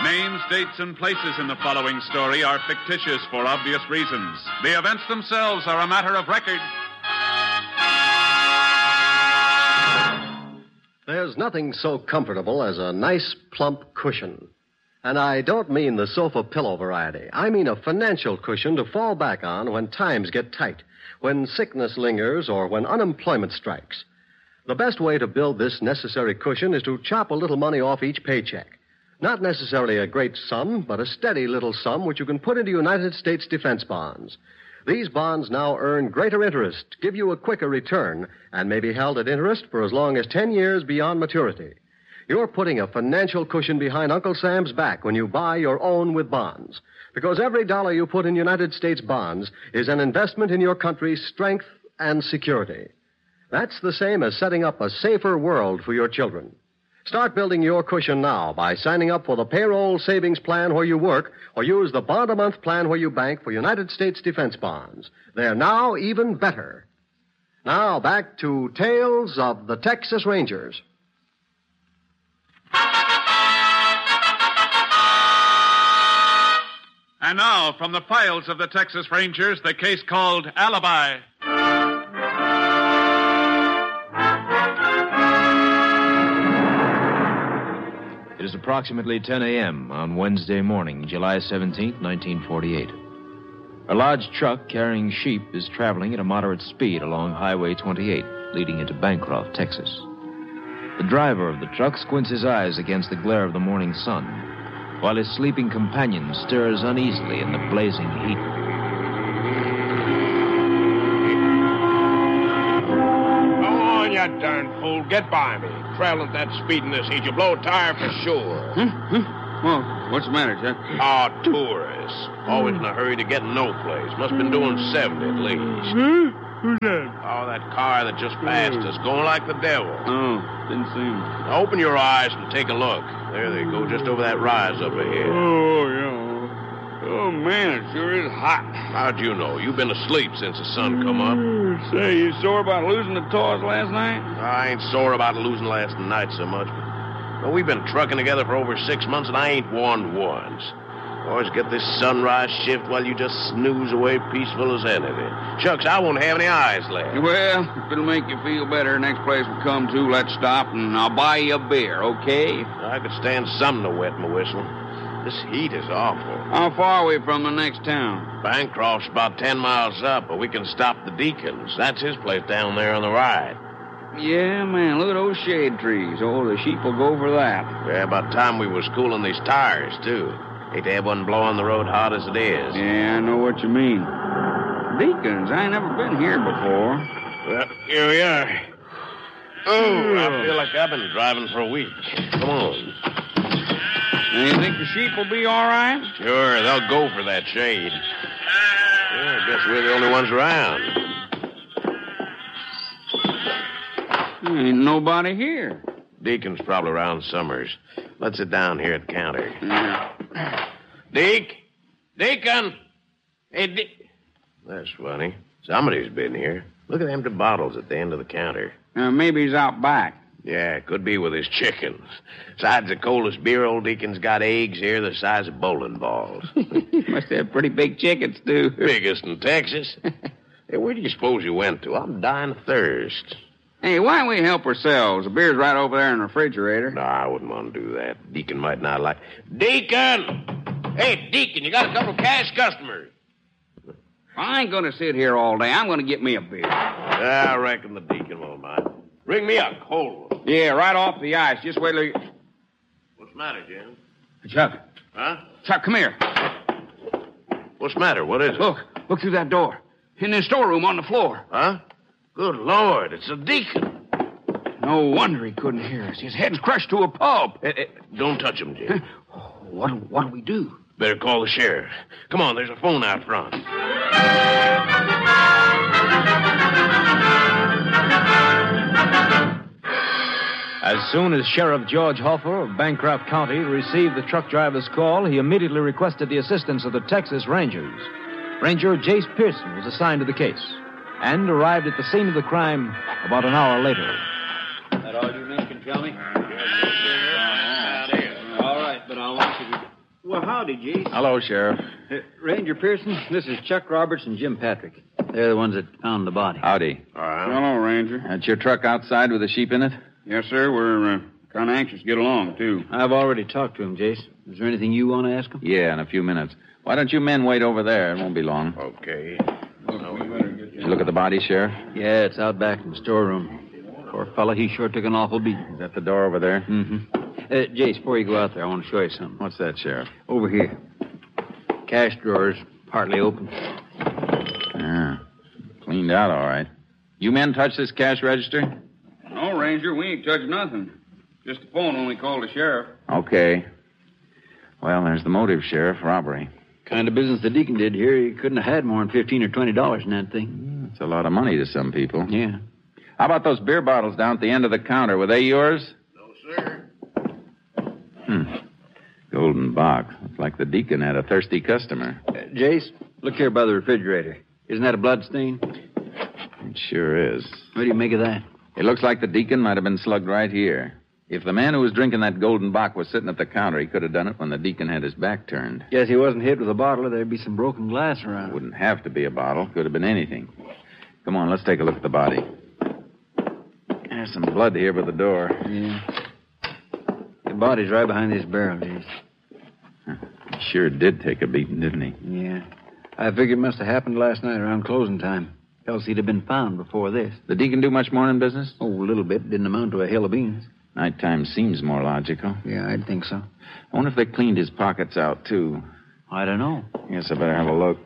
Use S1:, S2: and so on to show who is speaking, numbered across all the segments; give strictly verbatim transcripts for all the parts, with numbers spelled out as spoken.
S1: Names, dates, and places in the following story are fictitious for obvious reasons. The events themselves are a matter of record.
S2: There's nothing so comfortable as a nice, plump cushion. And I don't mean the sofa pillow variety. I mean a financial cushion to fall back on when times get tight, when sickness lingers, or when unemployment strikes. The best way to build this necessary cushion is to chop a little money off each paycheck. Not necessarily a great sum, but a steady little sum which you can put into United States defense bonds. These bonds now earn greater interest, give you a quicker return, and may be held at interest for as long as ten years beyond maturity. You're putting a financial cushion behind Uncle Sam's back when you buy your own with bonds. Because every dollar you put in United States bonds is an investment in your country's strength and security. That's the same as setting up a safer world for your children. Start building your cushion now by signing up for the payroll savings plan where you work, or use the bond-a-month plan where you bank for United States defense bonds. They're now even better. Now, back to Tales of the Texas Rangers.
S1: And now, from the files of the Texas Rangers, the case called Alibi.
S3: It is approximately ten a.m. on Wednesday morning, July seventeenth, nineteen forty-eight. A large truck carrying sheep is traveling at a moderate speed along Highway twenty-eight, leading into Bancroft, Texas. The driver of the truck squints his eyes against the glare of the morning sun, while his sleeping companion stirs uneasily in the blazing heat.
S4: Come on, you darn fool. Get by me. Traveling at that speed in this heat, you'll blow a tire for sure.
S5: Huh? Huh? Well, what's the matter, Chuck?
S4: Oh, tourists. Always in a hurry to get no place. Must have been doing seventy at least.
S5: Huh? Who's that?
S4: Oh, that car that just passed us, going like the devil.
S5: Oh, didn't see him.
S4: Now open your eyes and take a look. There they go, just over that rise up ahead.
S5: Oh, yeah. Oh, man, it sure is hot.
S4: How'd you know? You've been asleep since the sun come up.
S5: Uh, say, you sore about losing the toys last night?
S4: I ain't sore about losing last night so much, but well, we've been trucking together for over six months, and I ain't won once. Always get this sunrise shift while you just snooze away peaceful as anything. Shucks, I won't have any eyes left.
S5: Well, if it'll make you feel better, next place we come to, let's stop, and I'll buy you a beer, okay?
S4: I could stand something to wet my whistle. This heat is awful.
S5: How far are we from the next town?
S4: Bancroft's about ten miles up, but we can stop the Deacons. That's his place down there on the right.
S5: Yeah, man, look at those shade trees. Oh, the sheep will go for that.
S4: Yeah, about time we was cooling these tires, too. Hate to have one blow on the road hot as it is.
S5: Yeah, I know what you mean. Deacons, I ain't never been here before.
S4: Well, here we are. Oh, I feel like I've been driving for a week. Come on.
S5: Now, you think the sheep will be all right?
S4: Sure, they'll go for that shade. Yeah, I guess we're the only ones around.
S5: There ain't nobody here.
S4: Deacon's probably around Summers. Let's sit down here at the counter.
S5: Yeah.
S4: Deke? Deacon! Hey, De- That's funny. Somebody's been here. Look at them two bottles at the end of the counter.
S5: Uh, maybe he's out back.
S4: Yeah, it could be with his chickens. Besides the coldest beer, old Deacon's got eggs here the size of bowling balls.
S5: Must have pretty big chickens, too.
S4: Biggest in Texas. Hey, where do you suppose you went to? I'm dying of thirst.
S5: Hey, why don't we help ourselves? The beer's right over there in the refrigerator.
S4: No, I wouldn't want to do that. Deacon might not like... Deacon! Hey, Deacon, you got a couple of cash customers.
S5: I ain't going to sit here all day. I'm going to get me a beer.
S4: I reckon the Deacon won't mind. Bring me a cold one.
S5: Yeah, right off the ice. Just wait till you...
S4: What's the matter, Jim?
S5: Chuck.
S4: Huh?
S5: Chuck, come here.
S4: What's the matter? What is it?
S5: Look. Look through that door. In the storeroom on the floor.
S4: Huh? Good Lord, it's the Deacon.
S5: No wonder he couldn't hear us. His head's crushed to a pulp.
S4: Hey, hey, don't touch him, Jim.
S5: What, what do we do?
S4: Better call the sheriff. Come on, there's a phone out front.
S3: As soon as Sheriff George Hoffer of Bancroft County received the truck driver's call, he immediately requested the assistance of the Texas Rangers. Ranger Jace Pearson was assigned to the case and arrived at the scene of the crime about an hour later.
S6: That all you men can tell me?
S4: Uh,
S6: All right, but I'll want you to... Well, howdy, Jace.
S3: Hello, Sheriff.
S6: Uh, Ranger Pearson, this is Chuck Roberts and Jim Patrick. They're the ones that found the body.
S3: Howdy.
S4: All right.
S5: Hello, Ranger.
S3: That's your truck outside with the sheep in it?
S5: Yes, sir. We're uh, kind of anxious to get along, too.
S6: I've already talked to him, Jace. Is there anything you want to ask him?
S3: Yeah, in a few minutes. Why don't you men wait over there? It won't be long.
S4: Okay.
S5: Look, we better get
S3: Did you look at the body, Sheriff?
S6: Yeah, it's out back in the storeroom. Poor fella, he sure took an awful beating.
S3: Is that the door over there?
S6: Mm-hmm. Uh, Jace, before you go out there, I want to show you something.
S3: What's that, Sheriff?
S6: Over here. Cash drawers, partly open.
S3: Yeah. Cleaned out all right. You men touch this cash register?
S5: No, Ranger, we ain't touched nothing. Just the phone when we called the sheriff.
S3: Okay. Well, there's the motive, Sheriff. Robbery.
S6: Kind of business the deacon did here. He couldn't have had more than fifteen or twenty dollars in that thing.
S3: It's a lot of money to some people.
S6: Yeah.
S3: How about those beer bottles down at the end of the counter? Were they yours?
S4: No, sir.
S3: Hmm. Golden box. Looks like the deacon had a thirsty customer.
S6: Uh, Jace, look here by the refrigerator. Isn't that a blood stain?
S3: It sure is.
S6: What do you make of that?
S3: It looks like the deacon might have been slugged right here. If the man who was drinking that golden bock was sitting at the counter, he could have done it when the deacon had his back turned.
S6: Guess he wasn't hit with a bottle, or there'd be some broken glass around.
S3: Wouldn't have to be a bottle. Could have been anything. Come on, let's take a look at the body. There's some blood here by the door.
S6: Yeah. The body's right behind this barrel, Jace.
S3: He sure did take a beating, didn't he?
S6: Yeah. I figure it must have happened last night around closing time. Else he'd have been found before this.
S3: The deacon do much morning business?
S6: Oh, a little bit. Didn't amount to a hill of beans.
S3: Nighttime seems more logical.
S6: Yeah, I'd think so.
S3: I wonder if they cleaned his pockets out, too.
S6: I don't know.
S3: Guess I better have a look.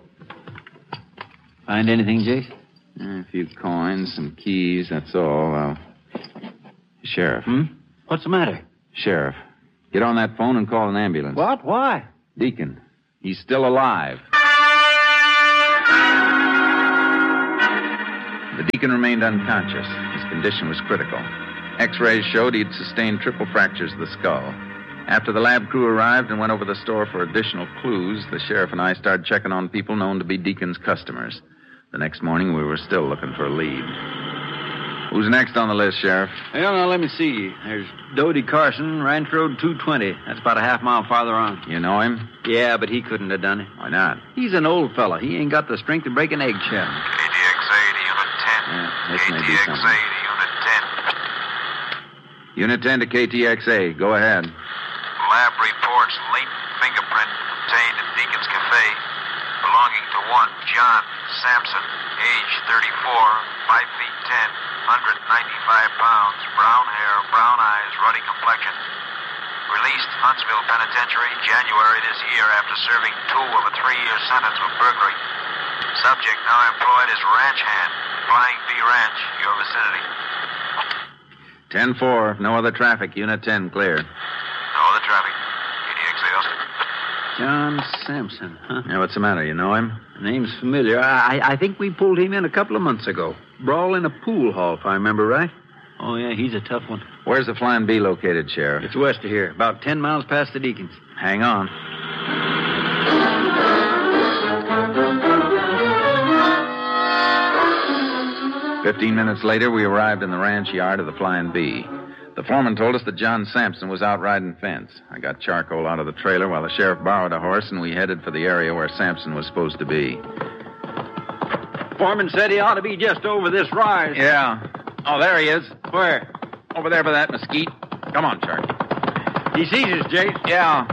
S6: Find anything, Jace?
S3: Eh, a few coins, some keys, that's all. Uh, Sheriff.
S6: Hmm? What's the matter?
S3: Sheriff. Get on that phone and call an ambulance.
S6: What? Why?
S3: Deacon. He's still alive. The deacon remained unconscious. His condition was critical. X-rays showed he'd sustained triple fractures of the skull. After the lab crew arrived and went over the store for additional clues, the sheriff and I started checking on people known to be Deacon's customers. The next morning, we were still looking for a lead. Who's next on the list, Sheriff?
S6: Well, now, let me see. There's Dodie Carson, Ranch Road two twenty. That's about a half mile farther on.
S3: You know him?
S6: Yeah, but he couldn't have done it.
S3: Why not?
S6: He's an old fella. He ain't got the strength to break an eggshell.
S7: K T X A to Unit ten.
S3: Yeah, this may be
S7: K T X A
S3: something.
S7: to Unit ten.
S3: Unit ten to K T X A. Go ahead.
S7: Lab reports latent fingerprint obtained in Deacon's Cafe belonging to one John Sampson, age thirty-four, five feet ten, one hundred ninety-five pounds, brown hair, brown eyes, ruddy complexion. Released Huntsville Penitentiary January this year after serving two of a three-year sentence for burglary. Subject now employed as ranch hand, Flying V Ranch, your vicinity.
S3: ten four. No other traffic. Unit ten clear.
S7: No other traffic. K T X A Austin.
S6: John Sampson, huh?
S3: Yeah, what's the matter? You know him?
S6: Name's familiar. I, I think we pulled him in a couple of months ago. Brawl in a pool hall, if I remember right. Oh, yeah, he's a tough one.
S3: Where's the Flying B located, Sheriff?
S6: It's west of here, about ten miles past the Deacons.
S3: Hang on. Fifteen minutes later, we arrived in the ranch yard of the Flying B. The foreman told us that John Sampson was out riding fence. I got charcoal out of the trailer while the sheriff borrowed a horse, and we headed for the area where Sampson was supposed to be.
S6: Foreman said he ought to be just over this rise.
S3: Yeah. Oh, there he is.
S6: Where?
S3: Over there by that mesquite. Come on, Charlie.
S6: He sees us, Jace.
S3: Yeah.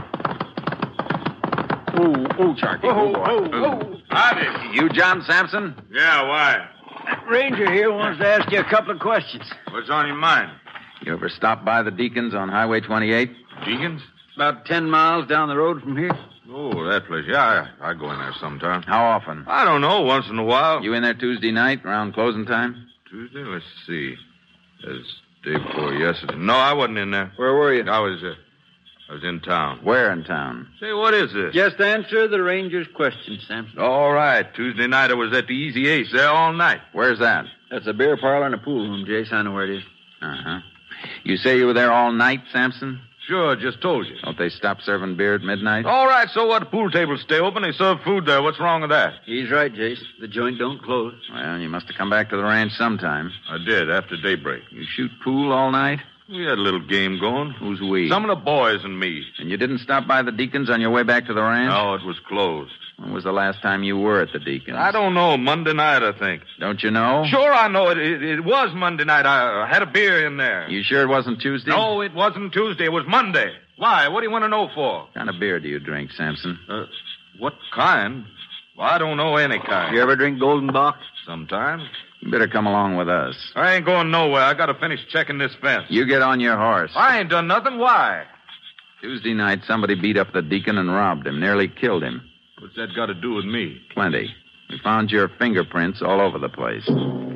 S3: Ooh, ooh, Charlie.
S6: Oh,
S3: boy.
S6: oh,
S3: Ooh.
S6: oh.
S1: Howdy.
S3: You John Sampson?
S1: Yeah, why?
S6: Ranger here wants to ask you a couple of questions.
S1: What's on your mind?
S3: You ever stop by the Deacons on Highway twenty-eight?
S1: Deacons?
S6: About ten miles down the road from here.
S1: Oh, that place. Yeah, I, I go in there sometime.
S3: How often?
S1: I don't know, once in a while.
S3: You in there Tuesday night around closing time?
S1: Tuesday? Let's see. That's day before yesterday. No, I wasn't in there.
S6: Where were you?
S1: I was, uh, I was in town.
S3: Where in town?
S1: Say, what is this?
S6: Just answer the ranger's question, Sampson.
S1: All right. Tuesday night I was at the Easy Ace there all night.
S3: Where's that?
S6: That's a beer parlor and a pool room, Jace. I know where it is.
S3: Uh-huh. You say you were there all night, Sampson?
S1: Sure, just told you.
S3: Don't they stop serving beer at midnight?
S1: All right, so what? The pool tables stay open. They serve food there. What's wrong with that?
S6: He's right, Jace. The joint don't close.
S3: Well, you must have come back to the ranch sometime.
S1: I did, after daybreak.
S3: You shoot pool all night?
S8: We had a little game going.
S5: Who's we?
S8: Some of the boys and me.
S5: And you didn't stop by the Deacons on your way back to the ranch?
S8: No, it was closed.
S5: When was the last time you were at the Deacons?
S8: I don't know. Monday night, I think.
S5: Don't you know?
S8: Sure, I know it. It, it was Monday night. I, I had a beer in there.
S5: You sure it wasn't Tuesday?
S8: No, it wasn't Tuesday. It was Monday. Why? What do you want to know for?
S5: What kind of beer do you drink, Sampson?
S8: Uh, what kind? Well, I don't know any kind.
S6: You ever drink Golden Box?
S8: Sometimes.
S5: You better come along with us.
S8: I ain't going nowhere. I got to finish checking this fence.
S5: You get on your horse.
S8: I ain't done nothing. Why?
S5: Tuesday night, somebody beat up the Deacon and robbed him, nearly killed him.
S8: What's that got to do with me?
S5: Plenty. We found your fingerprints all over the place.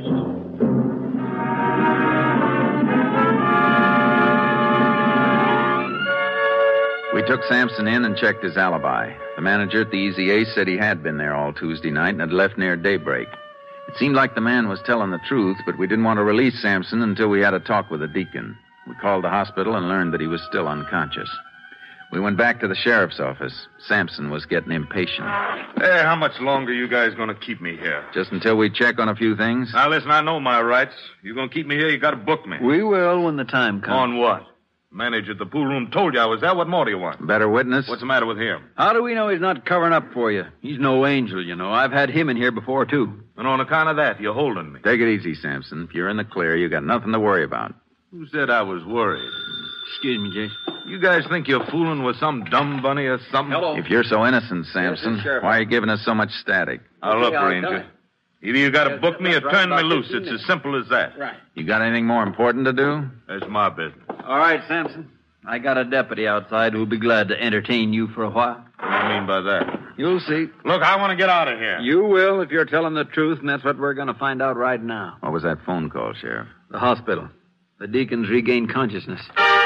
S5: We took Sampson in and checked his alibi. The manager at the Easy Ace said he had been there all Tuesday night and had left near daybreak. It seemed like the man was telling the truth, but we didn't want to release Sampson until we had a talk with the Deacon. We called the hospital and learned that he was still unconscious. We went back to the sheriff's office. Sampson was getting impatient.
S8: Hey, how much longer you guys going to keep me here?
S5: Just until we check on a few things.
S8: Now, listen, I know my rights. You going to keep me here, you got to book me.
S6: We will when the time comes.
S8: On what? Manager at the pool room told you I was there. What more do you want?
S5: Better witness?
S8: What's the matter with him?
S6: How do we know he's not covering up for you? He's no angel, you know. I've had him in here before, too.
S8: And on account of that, you're holding me.
S5: Take it easy, Sampson. If you're in the clear, you got nothing to worry about.
S8: Who said I was worried?
S6: Excuse me, Jay.
S8: You guys think you're fooling with some dumb bunny or something?
S6: Hello.
S5: If you're so innocent, Sampson,
S6: Yes, Sheriff.
S5: why are you giving us so much static?
S8: Now, look,
S6: Okay, I'll
S8: Ranger.
S6: tell you.
S8: Either you got to
S6: Yes,
S8: book me or
S6: right
S8: turn me
S6: about
S8: loose.
S6: fifteen
S8: It's
S6: minutes.
S8: as simple as that.
S6: Right.
S5: You got anything more important to do?
S8: That's my business.
S6: All right, Sampson. I got a deputy outside who'll be glad to entertain you for a while.
S8: What do you mean by that?
S6: You'll see.
S8: Look, I want to get out of here.
S6: You will if you're telling the truth, and that's what we're going to find out right now.
S5: What was that phone call, Sheriff?
S6: The hospital. The Deacons regained consciousness.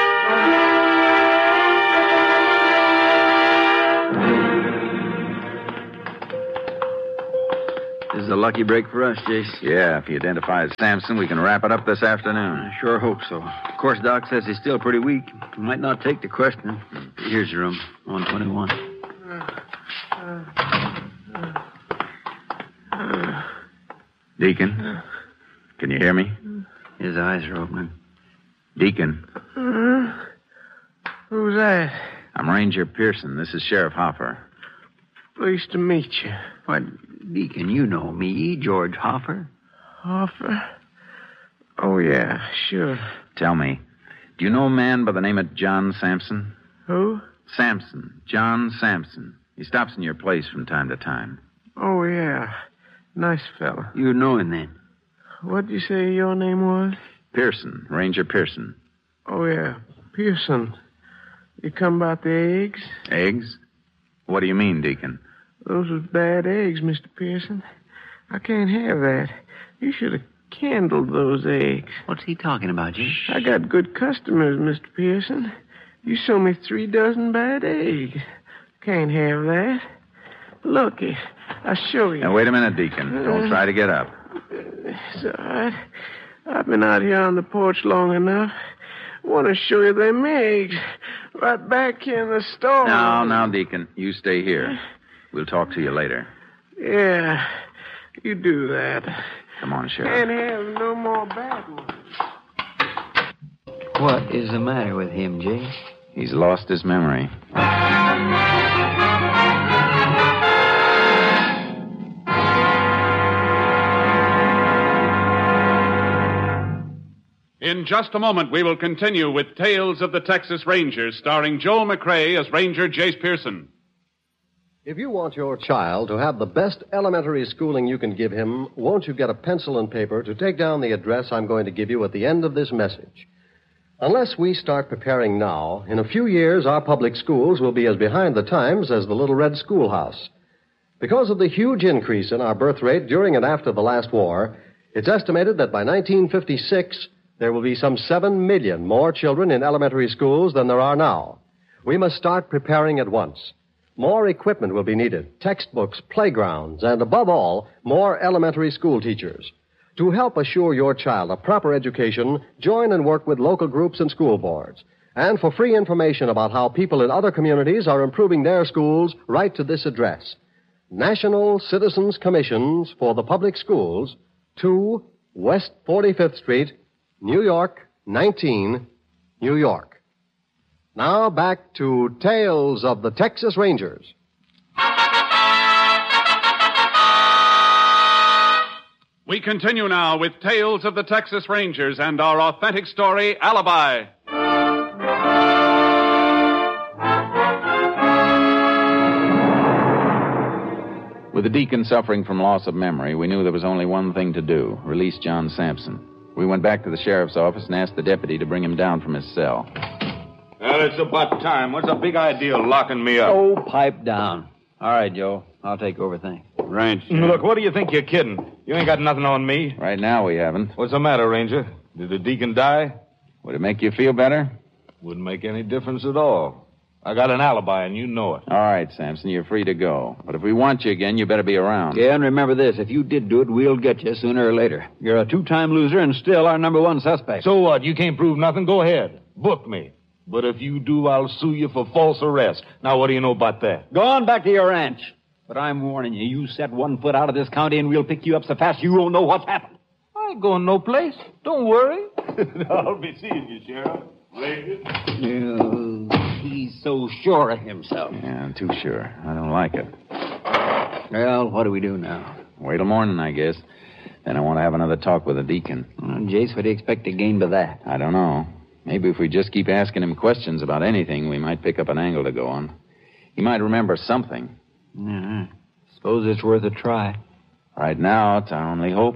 S6: This is a lucky break for us, Jace.
S5: Yeah, if he identifies Sampson, we can wrap it up this afternoon.
S6: I sure hope so. Of course, Doc says he's still pretty weak. He might not take the questioning. Here's your room, one twenty-one.
S5: Deacon, can you hear me?
S6: His eyes are opening.
S5: Deacon,
S9: Who's that?
S5: I'm Ranger Pearson. This is Sheriff Hoffer.
S9: Pleased to meet you.
S6: What, Deacon, you know me, George Hoffer.
S9: Hoffer? Oh, yeah, sure.
S5: Tell me, do you know a man by the name of John Sampson?
S9: Who?
S5: Sampson. John Sampson. He stops in your place from time to time.
S9: Oh, yeah. Nice fella.
S6: You know him then.
S9: What'd you say your name was?
S5: Pearson. Ranger Pearson.
S9: Oh, yeah. Pearson. You come about the eggs?
S5: Eggs? What do you mean, Deacon?
S9: Those was bad eggs, Mister Pearson. I can't have that. You should have candled those eggs.
S6: What's he talking about, Jim?
S9: I got good customers, Mister Pearson. You sold me three dozen bad eggs. Can't have that. Look, I'll show you.
S5: Now, wait a minute, Deacon. Don't try to get up.
S9: It's all right. I've been out here on the porch long enough. I want to show you them eggs. Right back here in the store.
S5: No, now, Deacon, you stay here. We'll talk to you later.
S9: Yeah, you do that.
S5: Come on, Sheriff.
S9: Can't have no more bad ones.
S6: What is the matter with him, Jay?
S5: He's lost his memory.
S1: In just a moment, we will continue with Tales of the Texas Rangers, starring Joel McRae as Ranger Jace Pearson.
S2: If you want your child to have the best elementary schooling you can give him, won't you get a pencil and paper to take down the address I'm going to give you at the end of this message? Unless we start preparing now, in a few years our public schools will be as behind the times as the Little Red Schoolhouse. Because of the huge increase in our birth rate during and after the last war, it's estimated that by nineteen fifty-six, there will be some seven million more children in elementary schools than there are now. We must start preparing at once. More equipment will be needed, textbooks, playgrounds, and above all, more elementary school teachers. To help assure your child a proper education, join and work with local groups and school boards. And for free information about how people in other communities are improving their schools, write to this address. National Citizens Commissions for the Public Schools, two West forty-fifth Street, New York, nineteen New York. Now back to Tales of the Texas Rangers.
S1: We continue now with Tales of the Texas Rangers and our authentic story, Alibi.
S5: With the deacon suffering from loss of memory, we knew there was only one thing to do, release John Sampson. We went back to the sheriff's office and asked the deputy to bring him down from his cell.
S8: Well, it's about time. What's the big idea of locking me up?
S6: Oh, pipe down. All right, Joe. I'll take over things.
S8: Ranch. Look, what do you think you're kidding? You ain't got nothing on me.
S5: Right now we haven't.
S8: What's the matter, Ranger? Did the deacon die?
S5: Would it make you feel better?
S8: Wouldn't make any difference at all. I got an alibi, and you know it.
S5: All right, Sampson, you're free to go. But if we want you again, you better be around.
S6: Yeah, and remember this. If you did do it, we'll get you sooner or later. You're a two-time loser and still our number one suspect.
S8: So what? You can't prove nothing? Go ahead. Book me. But if you do, I'll sue you for false arrest. Now, what do you know about that?
S6: Go on back to your ranch. But I'm warning you, you set one foot out of this county and we'll pick you up so fast you won't know what's happened.
S8: I ain't going no place. Don't worry. I'll be seeing you, Sheriff. Later.
S6: Uh, he's so sure of himself.
S5: Yeah, I'm too sure. I don't like it.
S6: Well, what do we do now?
S5: Wait till morning, I guess. Then I want to have another talk with the deacon.
S6: Well, Jace, what do you expect to gain by that?
S5: I don't know. Maybe if we just keep asking him questions about anything, we might pick up an angle to go on. He might remember something.
S6: Yeah, suppose it's worth a try.
S5: Right now, it's our only hope.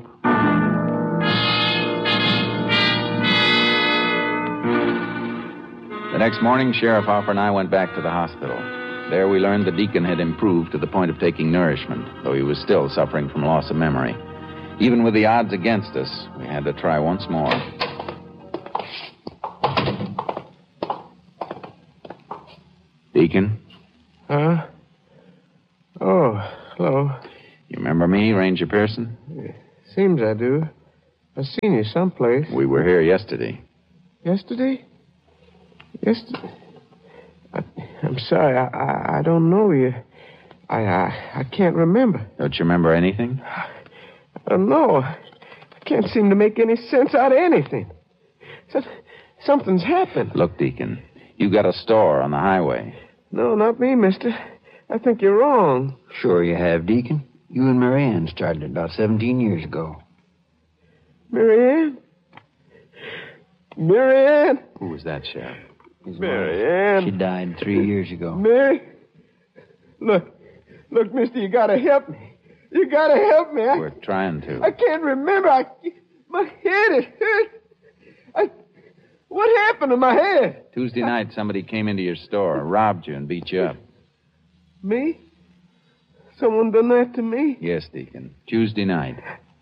S5: The next morning, Sheriff Hopper and I went back to the hospital. There we learned the deacon had improved to the point of taking nourishment, though he was still suffering from loss of memory. Even with the odds against us, we had to try once more. Deacon?
S9: Huh? Oh, hello.
S5: You remember me, Ranger Pearson?
S9: Seems I do. I've seen you someplace.
S5: We were here yesterday.
S9: Yesterday? Yesterday? I, I'm sorry, I, I, I don't know you. I, I I can't remember.
S5: Don't you remember anything?
S9: I don't know. I can't seem to make any sense out of anything. So, something's happened.
S5: Look, Deacon, you got a store on the highway.
S9: No, not me, mister. I think you're wrong.
S6: Sure you have, Deacon. You and Marianne started it about seventeen years ago.
S9: Marianne? Marianne?
S5: Who was that, Sheriff?
S6: His
S9: Marianne.
S6: wife. She died three years ago.
S9: Mary? Look, look, mister, you gotta help me. You gotta help me. I,
S5: We're trying to.
S9: I can't remember. I, my head is hurt. I, what happened to my head?
S5: Tuesday night, somebody came into your store, robbed you, and beat you up.
S9: Me? Someone done that to me?
S5: Yes, Deacon. Tuesday night.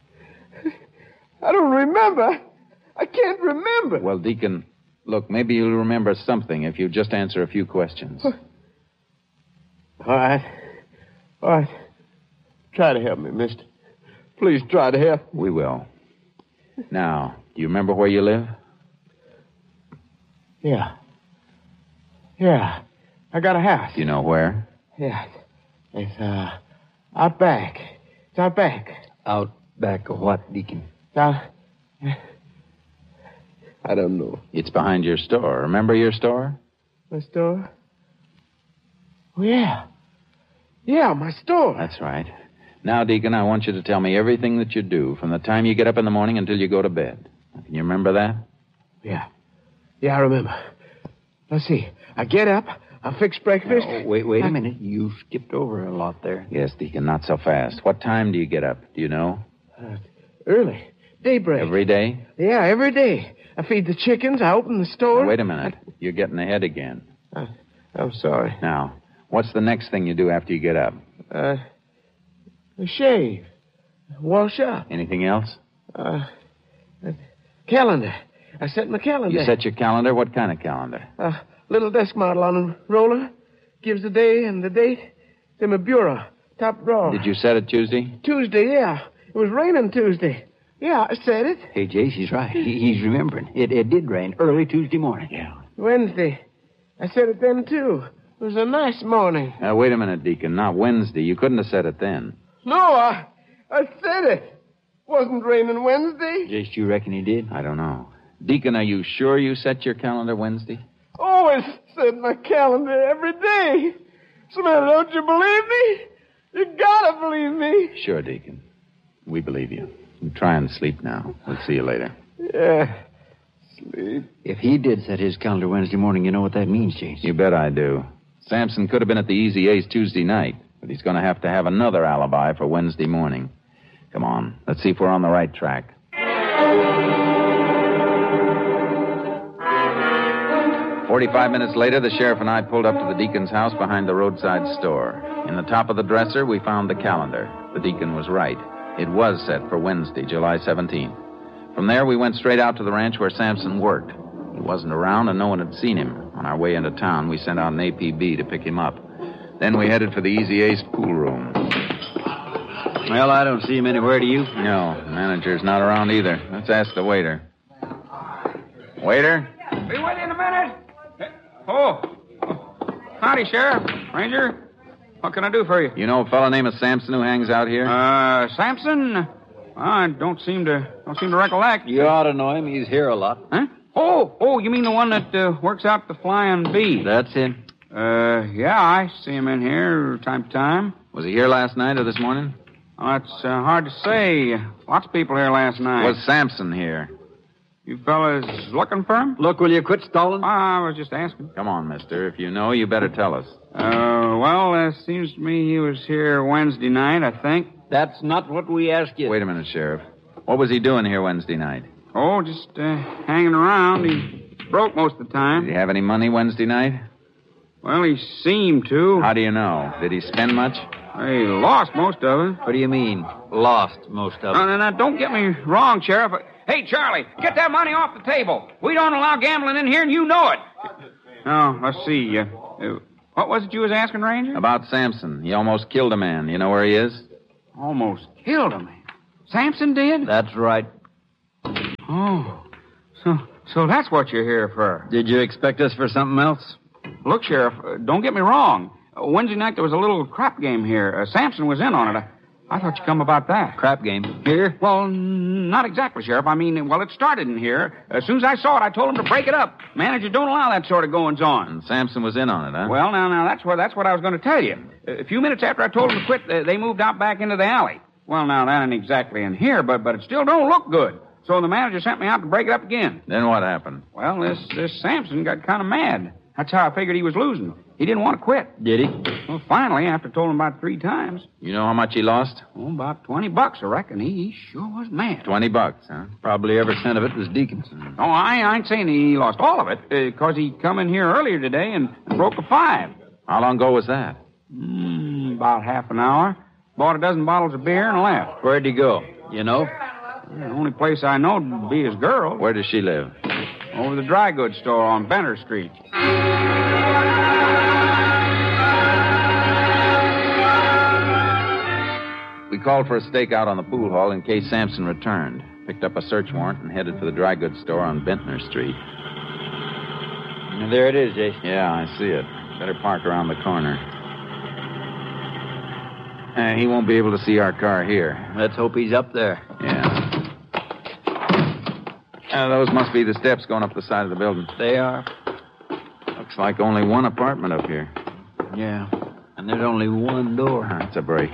S9: I don't remember. I can't remember.
S5: Well, Deacon, look, maybe you'll remember something if you just answer a few questions.
S9: All right. All right. Try to help me, mister. Please try to help.
S5: We will. Now, do you remember where you live?
S9: Yeah. Yeah. I got a house.
S5: Do you know where?
S9: Yeah. It's, uh, out back. It's out back.
S6: Out back of what, Deacon?
S9: It's out... I don't know.
S5: It's behind your store. Remember your store?
S9: My store? Oh, yeah. Yeah, my store.
S5: That's right. Now, Deacon, I want you to tell me everything that you do from the time you get up in the morning until you go to bed. Can you remember that?
S9: Yeah. Yeah, I remember. Let's see. I get up. I fix breakfast.
S6: Oh, wait, wait a minute. You skipped over a lot there.
S5: Yes, Deacon, not so fast. What time do you get up? Do you know?
S9: Uh, early. Daybreak.
S5: Every day?
S9: Yeah, every day. I feed the chickens. I open the store.
S5: Now, wait a minute. I... You're getting ahead again.
S9: Uh, I'm sorry.
S5: Now, what's the next thing you do after you get up?
S9: Uh, shave. Wash up.
S5: Anything else?
S9: Uh, calendar. I set my calendar.
S5: You set your calendar? What kind of calendar?
S9: A uh, little desk model on a roller. Gives the day and the date. It's in my bureau. Top drawer.
S5: Did you set it Tuesday?
S9: Tuesday, yeah. It was raining Tuesday. Yeah, I said it.
S6: Hey, Jace, he's right. He, he's remembering. It, it did rain early Tuesday morning.
S5: Yeah.
S9: Wednesday. I said it then, too. It was a nice morning.
S5: Now, wait a minute, Deacon. Not Wednesday. You couldn't have said it then.
S9: No, I I said it. Wasn't raining Wednesday.
S6: Jace, you reckon he did?
S5: I don't know. Deacon, are you sure you set your calendar Wednesday?
S9: Always set my calendar every day. Samantha, don't you believe me? You gotta believe me.
S5: Sure, Deacon. We believe you. You try and sleep now. We'll see you later.
S9: Yeah, sleep.
S6: If he did set his calendar Wednesday morning, you know what that means, Jace.
S5: You bet I do. Sampson could have been at the Easy Ace Tuesday night, but he's going to have to have another alibi for Wednesday morning. Come on, let's see if we're on the right track. Forty-five minutes later, the sheriff and I pulled up to the deacon's house behind the roadside store. In the top of the dresser, we found the calendar. The deacon was right. It was set for Wednesday, July seventeenth. From there, we went straight out to the ranch where Sampson worked. He wasn't around, and no one had seen him. On our way into town, we sent out an A P B to pick him up. Then we headed for the Easy Ace pool room.
S6: Well, I don't see him anywhere, do you?
S5: No, the manager's not around either. Let's ask the waiter. Waiter?
S10: Be with you in a minute. Oh. Howdy, Sheriff. Ranger. What can I do for you?
S5: You know a fellow named Sampson who hangs out here?
S10: Uh, Sampson? I don't seem to don't seem to recollect.
S6: You ought to know him. He's here a lot.
S10: Huh? Oh, oh, you mean the one that uh, works out the Flying Bee?
S6: That's him.
S10: Uh, yeah, I see him in here time to time.
S5: Was he here last night or this morning?
S10: Oh, it's uh, hard to say. Lots of people here last night.
S5: Was Sampson here?
S10: You fellas looking for him?
S6: Look, will you quit stalling?
S10: I was just asking.
S5: Come on, mister. If you know, you better tell us.
S10: Uh, well, it uh, seems to me he was here Wednesday night, I think.
S6: That's not what we asked you.
S5: Wait a minute, Sheriff. What was he doing here Wednesday night?
S10: Oh, just uh, hanging around. He broke most of the time.
S5: Did he have any money Wednesday night?
S10: Well, he seemed to.
S5: How do you know? Did he spend much?
S10: He lost most of it.
S6: What do you mean, lost most of it?
S10: No, no, no, don't get me wrong, Sheriff. Hey, Charlie, get that money off the table. We don't allow gambling in here, and you know it. Now, let's see. Uh, uh, what was it you was asking, Ranger?
S5: About Sampson. He almost killed a man. You know where he is?
S10: Almost killed a man? Sampson did?
S6: That's right.
S10: Oh, so so that's what you're here for.
S6: Did you expect us for something else?
S10: Look, Sheriff, uh, don't get me wrong. Uh, Wednesday night there was a little crap game here. Uh, Sampson was in on it. I, I thought you'd come about that.
S6: Crap game? Here?
S10: Well, n- not exactly, Sheriff. I mean, well, it started in here. As soon as I saw it, I told him to break it up. Managers don't allow that sort of goings-on.
S5: And Sampson was in on it, huh?
S10: Well, now, now, that's what, that's what I was going to tell you. A few minutes after I told them to quit, uh, they moved out back into the alley. Well, now, that ain't exactly in here, but, but it still don't look good. So the manager sent me out to break it up again.
S5: Then what happened?
S10: Well, this, this Sampson got kind of mad. That's how I figured he was losing. He didn't want to quit.
S6: Did he?
S10: Well, finally, after told him about three times.
S5: You know how much he lost?
S10: Oh, about twenty bucks, I reckon. He, he sure was mad.
S5: Twenty bucks, huh?
S6: Probably every cent of it was Deacon's.
S10: Oh, I, I ain't saying he lost all of it, because uh, he come in here earlier today and broke a five.
S5: How long ago was that?
S10: Mm, about half an hour. Bought a dozen bottles of beer and left.
S6: Where'd he go? You know?
S10: The only place I know would be his girl.
S5: Where does she live?
S10: Over the dry goods store on Benner Street.
S5: We called for a stakeout on the pool hall in case Sampson returned. Picked up a search warrant and headed for the dry goods store on Bentner Street.
S6: And there it is, Jason.
S5: Yeah, I see it. Better park around the corner. Uh, he won't be able to see our car here.
S6: Let's hope he's up there.
S5: Yeah. Uh, those must be the steps going up the side of the building.
S6: They are.
S5: Looks like only one apartment up here.
S6: Yeah. And there's only one door.
S5: That's a break.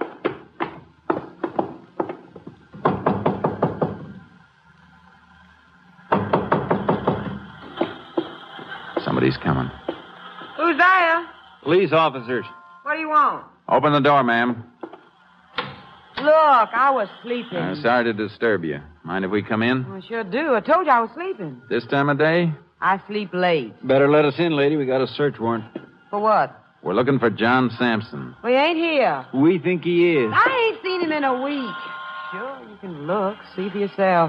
S5: Somebody's coming.
S11: Who's there?
S6: Police officers.
S11: What do you want?
S5: Open the door, ma'am.
S11: Look, I was sleeping.
S5: Uh, sorry to disturb you. Mind if we come in?
S11: I sure do. I told you I was sleeping.
S5: This time of day?
S11: I sleep late.
S6: Better let us in, lady. We got a search warrant.
S11: For what?
S5: We're looking for John Sampson.
S11: We ain't here.
S6: We think he is.
S11: I ain't seen him in a week. Sure, you can look. See for yourself.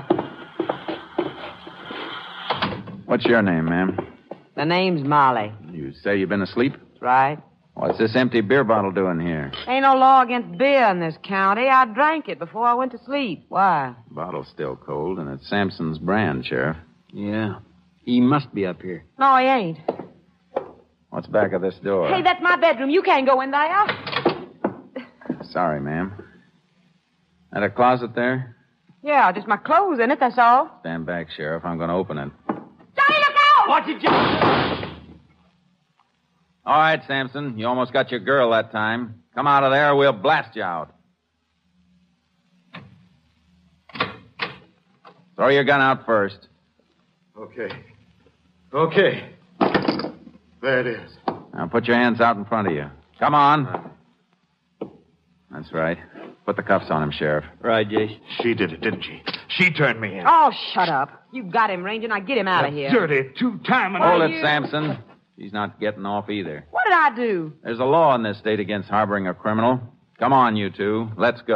S5: What's your name, ma'am?
S11: The name's Molly.
S5: You say you've been asleep?
S11: That's right.
S5: What's this empty beer bottle doing here?
S11: Ain't no law against beer in this county. I drank it before I went to sleep. Why?
S5: Bottle's still cold, and it's Sampson's brand, Sheriff.
S6: Yeah. He must be up here.
S11: No, he ain't.
S5: What's back of this door?
S11: Hey, that's my bedroom. You can't go in there.
S5: Sorry, ma'am. That a closet there?
S11: Yeah, just my clothes in it, that's all.
S5: Stand back, Sheriff. I'm going to open it.
S11: Johnny, look out!
S6: Watch it, Johnny.
S5: All right, Sampson. You almost got your girl that time. Come out of there or we'll blast you out. Throw your gun out first.
S12: Okay. Okay. There it is.
S5: Now put your hands out in front of you. Come on. That's right. Put the cuffs on him, Sheriff.
S6: Right, Jace.
S12: She did it, didn't she? She turned me in.
S11: Oh, shut up. You got him, Ranger. Now get him out of here.
S12: Dirty two-timing...
S5: Hold it,
S11: you-
S5: Sampson. She's not getting off either.
S11: What did I do?
S5: There's a law in this state against harboring a criminal. Come on, you two. Let's go.